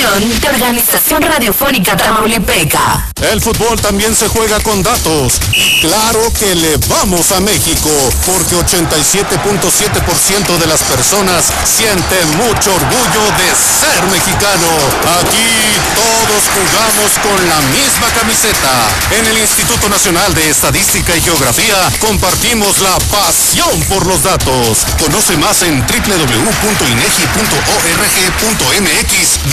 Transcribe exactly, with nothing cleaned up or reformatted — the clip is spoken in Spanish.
producción de Organización Radiofónica Tamaulipeca. El fútbol también se juega con datos. Claro que le vamos a México, porque ochenta y siete punto siete por ciento de las personas sienten mucho orgullo de ser mexicano. Aquí todos jugamos con la misma camiseta. En el Instituto Nacional de Estadística y Geografía compartimos la pasión por los datos. Conoce más en doble u doble u doble u punto inegi punto org punto m x